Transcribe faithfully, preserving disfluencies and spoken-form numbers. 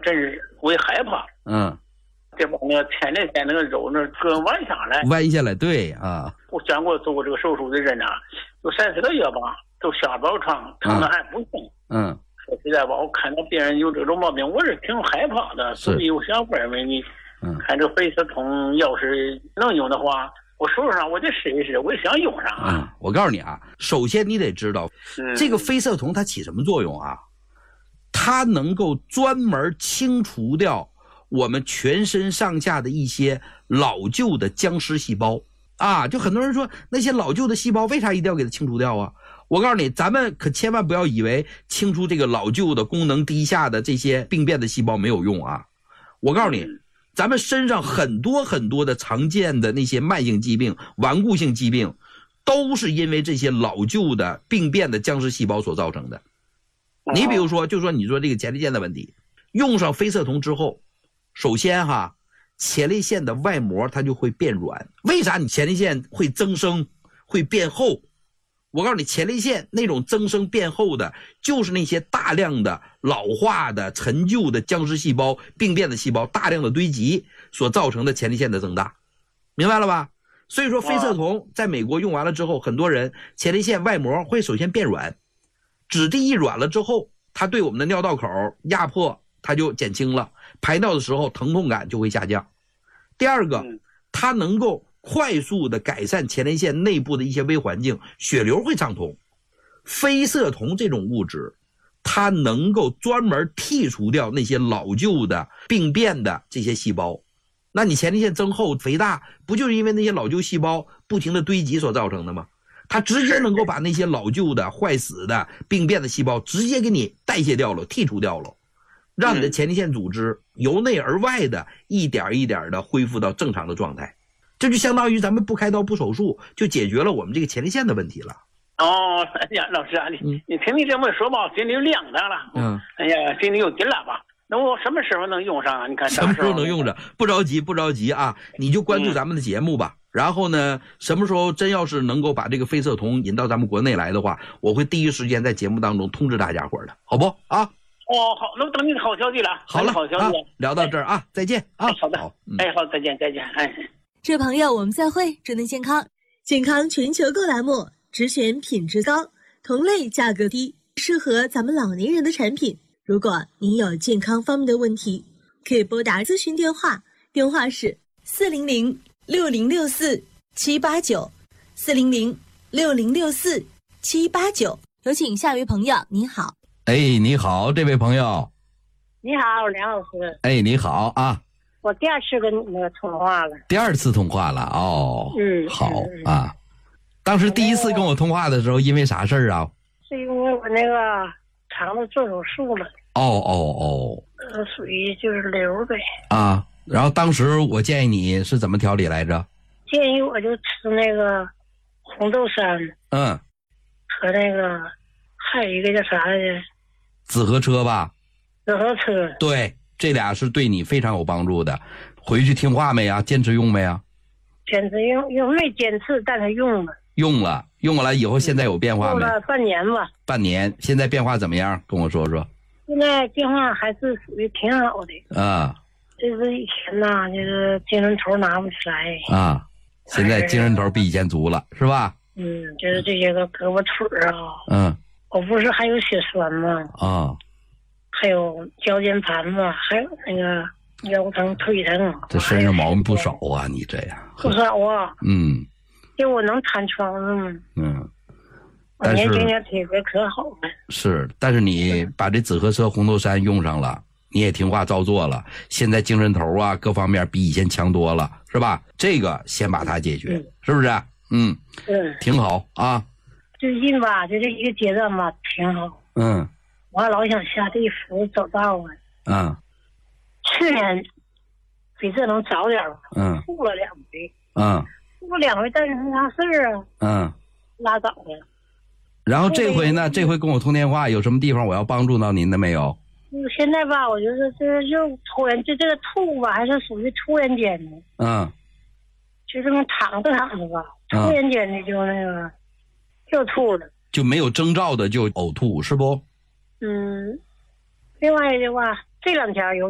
真是我也害怕。 嗯， 这把那个前列腺那个肉那割弯下来， 弯下来，对啊。 我见过做过这个手术的人啊，有三四个月吧，都下包疮，疼的还不行。 嗯， 说实在吧，我看到别人有这种毛病，我是挺害怕的，所以我想问问你，嗯，看这菲斯通要是能用的话，我手上我得试一试，我也想用上啊。 嗯，我告诉你啊，首先你得知道，嗯、这个菲色酮它起什么作用啊？它能够专门清除掉我们全身上下的一些老旧的僵尸细胞啊。就很多人说那些老旧的细胞为啥一定要给它清除掉啊？我告诉你，咱们可千万不要以为清除这个老旧的功能低下的这些病变的细胞没有用啊。我告诉你，咱们身上很多很多的常见的那些慢性疾病、顽固性疾病，都是因为这些老旧的病变的僵尸细胞所造成的。你比如说，就说你说这个前列腺的问题，用上菲色酮之后，首先哈，前列腺的外膜它就会变软。为啥你前列腺会增生、会变厚？我告诉你，前列腺那种增生变厚的，就是那些大量的老化的、陈旧的僵尸细胞、病变的细胞大量的堆积所造成的前列腺的增大，明白了吧？所以说，菲色酮在美国用完了之后，很多人前列腺外膜会首先变软。质地一软了之后，它对我们的尿道口压迫它就减轻了，排尿的时候疼痛感就会下降。第二个，它能够快速的改善前列腺内部的一些微环境，血流会畅通。菲色酮这种物质，它能够专门剔除掉那些老旧的病变的这些细胞。那你前列腺增厚肥大，不就是因为那些老旧细胞不停的堆积所造成的吗？它直接能够把那些老旧的坏死的病变的细胞直接给你代谢掉了，剔除掉了，让你的前列腺组织由内而外的一点一点的恢复到正常的状态。这就相当于咱们不开刀不手术就解决了我们这个前列腺的问题了。 哦，哎呀，老师啊，你、嗯、你听你这么说吧，心里亮堂了。嗯，哎呀，心里有底了吧？那我什么时候能用上啊？你看什么时候能用上？不着急，不着急啊！你就关注咱们的节目吧。嗯，然后呢，什么时候真要是能够把这个菲色酮引到咱们国内来的话，我会第一时间在节目当中通知大家伙的，好不啊？ 哦，好，那等你的好消息了。 好了， 好消息、啊。 聊到这儿啊，哎、再见啊。 哎、好的，好，嗯、哎，好，再见，再见，哎。 这朋友，我们再会，祝您健康。健康全球购栏目，只选品质高、同类价格低、适合咱们老年人的产品。如果您有健康方面的问题，可以拨打咨询电话，电话是四零零六零六四七八九，四零零六零六四七八九。有请下一位朋友，你好。 哎，你好，这位朋友。 你好，梁老师。 哎，你好啊。 我第二次跟那个通话了。 第二次通话了哦。 嗯， 好啊。当时第一次跟我通话的时候，因为啥事儿啊？ 是因为我那个肠子做手术了。 哦哦哦。 呃，属于就是瘤呗。 啊，然后当时我建议你是怎么调理来着？ 建议我就吃那个红豆杉。 嗯。 和那个还有一个叫啥来着？ 紫河车吧。 紫河车。对。 这俩是对你非常有帮助的，回去听话没呀？坚持用没呀？ 坚持用，用没坚持，但是用了。 用了，用了以后现在有变化没？ 用了半年吧。 半年，现在变化怎么样？跟我说说。 现在变化还是属于挺好的。 啊。 就是以前呐，就是精神头拿不起来。 啊。现在精神头比以前足了，是吧？ 嗯，就是这些个胳膊腿啊。 嗯。 我不是还有血栓吗？ 啊。 还有腰间盘嘛，还有那个腰疼腿疼， 这身上毛病不少啊！你这样不少啊。 嗯， 就我能瘫床上吗？ 嗯， 我年轻点体格可好了。 是，但是你把这紫河车红豆杉用上了，你也听话照做了，现在精神头啊各方面比以前强多了，是吧？这个先把它解决，嗯、是不是？嗯， 嗯， 挺好啊。 最近吧，就这一个阶段吧，挺好。 嗯。 我还老想下地府走道啊。 嗯。 去年比这能早点吧。 嗯。 吐了两回。 嗯。 吐了两回，但是没啥事儿啊。 嗯。 拉倒了。 然后这回呢？这回跟我通电话，有什么地方我要帮助到您的没有？ 现在吧，我觉得这就突然就这个吐吧，还是属于突然间的。 嗯。 就这么躺着躺着吧，突然间的就那个、嗯、就吐了。 就没有征兆的就呕吐是不？ 嗯，另外的话，这两天有